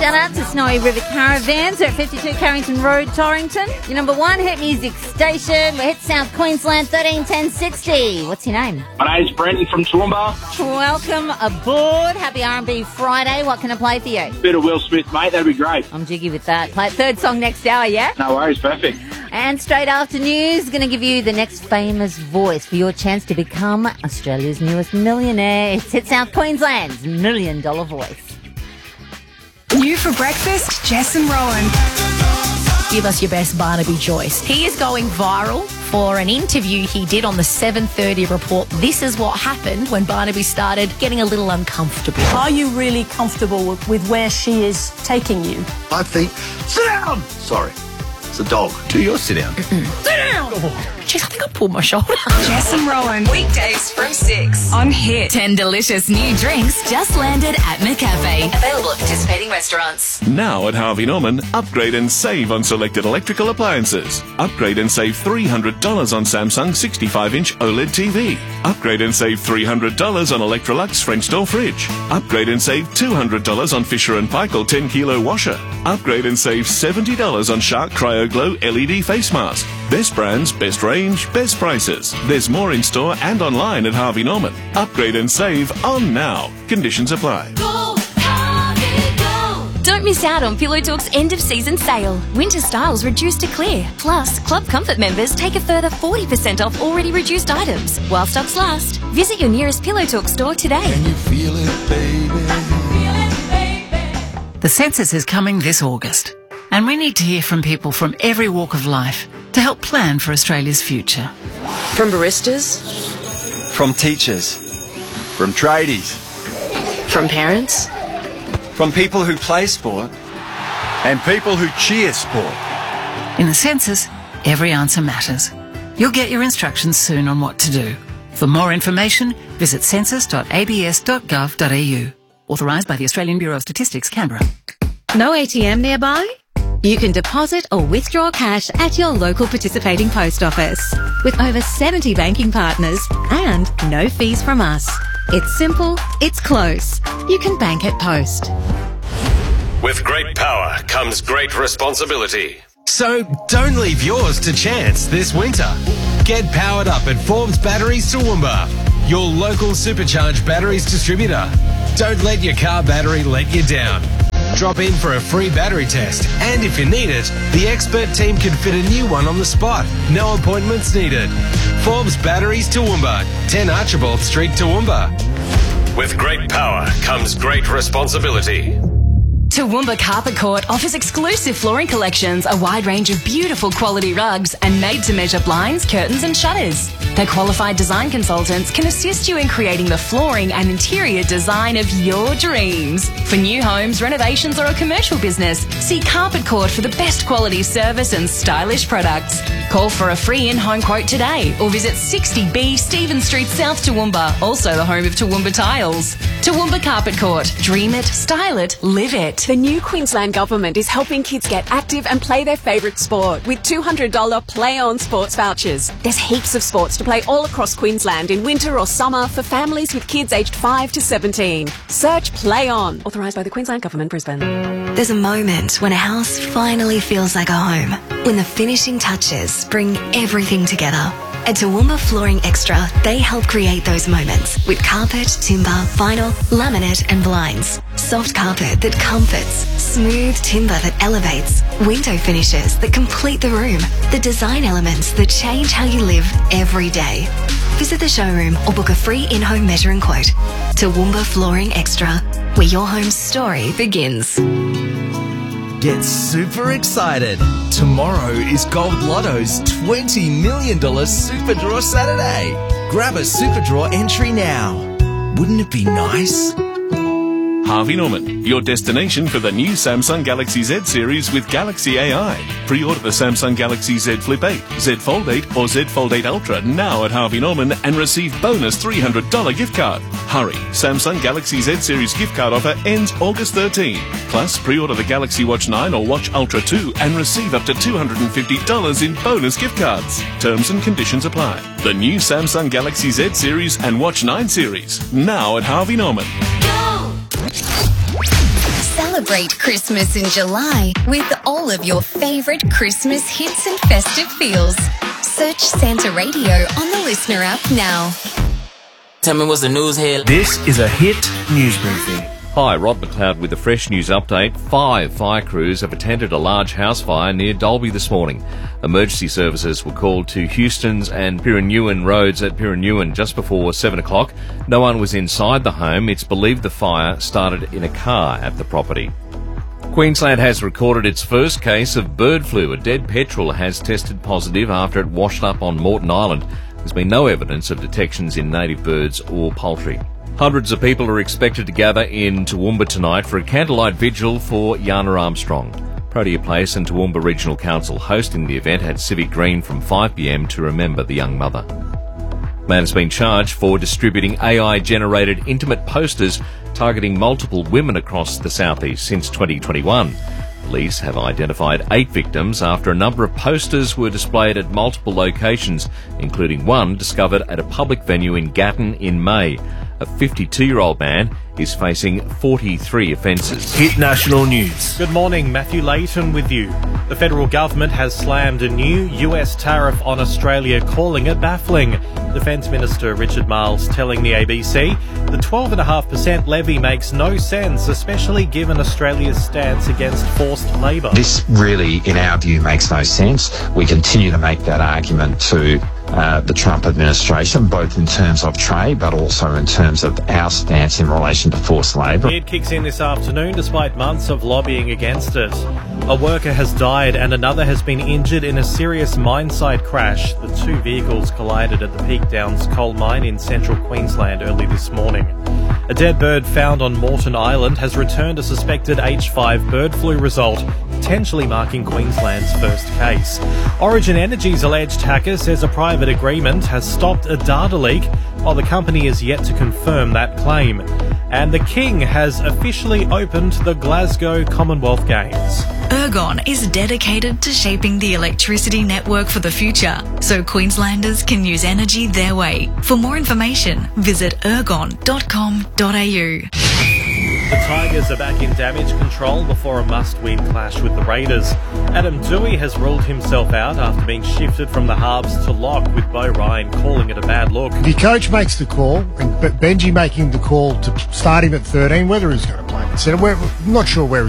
Shout out to Snowy River Caravans at 52 Carrington Road, Torrington. Your number one hit music station. We hit South Queensland 131060. What's your name? My name's Brenton from Toowoomba. Welcome aboard. Happy R&B Friday. What can I play for you? Bit of Will Smith, mate. That'd be great. I'm jiggy with that. Play third song next hour, yeah? No worries. Perfect. And straight after news, going to give you the next famous voice for your chance to become Australia's newest millionaire. It's Hit South Queensland's $1 Million Voice. New for breakfast, Jess and Rowan. Give us your best Barnaby Joyce. He is going viral for an interview he did on the 7:30 report. This is what happened when Barnaby started getting a little uncomfortable. Are you really comfortable with where she is taking you? I think, sit down! Sorry, it's a dog. Do yours sit down. Sit down! Jeez, I think I pulled my shoulder. Jess and Rowan. Weekdays from 6 On Hit. 10 delicious new drinks just landed at McCafe. Available at participating restaurants. Now at Harvey Norman, upgrade and save on selected electrical appliances. Upgrade and save $300 on Samsung 65-inch OLED TV. Upgrade and save $300 on Electrolux French door fridge. Upgrade and save $200 on Fisher & Paykel 10-kilo washer. Upgrade and save $70 on Shark Cryo Glow LED face mask. Best brands, best range, best prices. There's more in store and online at Harvey Norman. Upgrade and save on now. Conditions apply. Go, Harvey, go! Don't miss out on Pillow Talk's end of season sale. Winter styles reduced to clear. Plus, Club Comfort members take a further 40% off already reduced items. While stocks last, visit your nearest Pillow Talk store today. Can you feel it, baby? The census is coming this August, and we need to hear from people from every walk of life to help plan for Australia's future. From baristas, From teachers. From tradies. from parents, From people who play sport. And people who cheer sport. In the census, every answer matters. You'll get your instructions soon on what to do. For more information, visit census.abs.gov.au. Authorised by the Australian Bureau of Statistics, Canberra. No ATM nearby? You can deposit or withdraw cash at your local participating post office. With over 70 banking partners and no fees from us. It's simple, it's close. You can bank at Post. With great power comes great responsibility. So don't leave yours to chance this winter. Get powered up at Forbes Batteries Toowoomba, your local supercharged batteries distributor. Don't let your car battery let you down. Drop in for a free battery test, and if you need it, the expert team can fit a new one on the spot. No appointments needed. Forbes Batteries Toowoomba, 10 Archibald Street, Toowoomba. With great power comes great responsibility. Toowoomba Carpet Court offers exclusive flooring collections, a wide range of beautiful quality rugs, and made-to-measure blinds, curtains and shutters. Their qualified design consultants can assist you in creating the flooring and interior design of your dreams. For new homes, renovations or a commercial business, see Carpet Court for the best quality service and stylish products. Call for a free in-home quote today or visit 60B Stephen Street, South Toowoomba, also the home of Toowoomba Tiles. Toowoomba Carpet Court. Dream it, style it, live it. The new Queensland Government is helping kids get active and play their favourite sport with $200 Play On sports vouchers. There's heaps of sports to play all across Queensland in winter or summer for families with kids aged 5 to 17. Search Play On. Authorised by the Queensland Government, Brisbane. There's a moment when a house finally feels like a home. When the finishing touches bring everything together. At Toowoomba Flooring Extra, they help create those moments with carpet, timber, vinyl, laminate and blinds. Soft carpet that comforts, smooth timber that elevates, window finishes that complete the room, the design elements that change how you live every day. Visit the showroom or book a free in-home measuring quote. Toowoomba Flooring Extra, where your home's story begins. Get super excited. Tomorrow is Gold Lotto's $20 million Super Draw Saturday. Grab a Super Draw entry now. Wouldn't it be nice? Harvey Norman, your destination for the new Samsung Galaxy Z series with Galaxy AI. Pre-order the Samsung Galaxy Z Flip 8, Z Fold 8 or Z Fold 8 Ultra now at Harvey Norman and receive bonus $300 gift card. Hurry, Samsung Galaxy Z series gift card offer ends August 13. Plus, pre-order the Galaxy Watch 9 or Watch Ultra 2 and receive up to $250 in bonus gift cards. Terms and conditions apply. The new Samsung Galaxy Z series and Watch 9 series now at Harvey Norman. Celebrate Christmas in July with all of your favourite Christmas hits and festive feels. Search Santa Radio on the Listener app now. Tell me what's the news here. This is a hit news briefing. Hi, Rod McLeod with a fresh news update. 5 fire crews have attended a large house fire near Dalby this morning. Emergency services were called to Houston's and Pirrenewen roads at Pirrenewen just before 7 o'clock. No one was inside the home. It's believed the fire started in a car at the property. Queensland has recorded its first case of bird flu. A dead petrel has tested positive after it washed up on Moreton Island. There's been no evidence of detections in native birds or poultry. Hundreds of people are expected to gather in Toowoomba tonight for a candlelight vigil for Yana Armstrong. Protea Place and Toowoomba Regional Council hosting the event at Civic Green from 5 p.m. to remember the young mother. Man has been charged for distributing AI-generated intimate posters targeting multiple women across the southeast since 2021. Police have identified 8 victims after a number of posters were displayed at multiple locations, including one discovered at a public venue in Gatton in May. A 52-year-old man is facing 43 offences. Hit national news. Good morning, Matthew Layton with you. The federal government has slammed a new US tariff on Australia, calling it baffling. Defence Minister Richard Marles telling the ABC the 12.5% levy makes no sense, especially given Australia's stance against forced labour. This really, in our view, makes no sense. We continue to make that argument to the Trump administration, both in terms of trade but also in terms of our stance in relation to forced labour. It kicks in this afternoon despite months of lobbying against it. A worker has died and another has been injured in a serious mine site crash. The 2 vehicles collided at the Peak Downs coal mine in central Queensland early this morning. A dead bird found on Moreton Island has returned a suspected H5 bird flu result, potentially marking Queensland's first case. Origin Energy's alleged hacker says a private agreement has stopped a data leak, while the company is yet to confirm that claim. And the King has officially opened the Glasgow Commonwealth Games. Ergon is dedicated to shaping the electricity network for the future, so Queenslanders can use energy their way. For more information, visit ergon.com.au. The Tigers are back in damage control before a must-win clash with the Raiders. Adam Doueihi has ruled himself out after being shifted from the halves to lock, with Bo Ryan calling it a bad look. The coach makes the call, and Benji making the call to start him at 13, whether he's going to play him at centre. We're not sure where